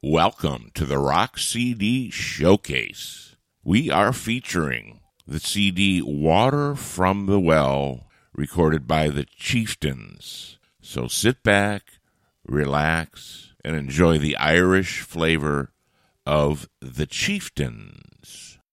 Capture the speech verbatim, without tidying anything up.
Welcome to the Rock C D Showcase. We are featuring the C D Water from the Well, recorded by the Chieftains. So sit back, relax, and enjoy the Irish flavor of the Chieftains.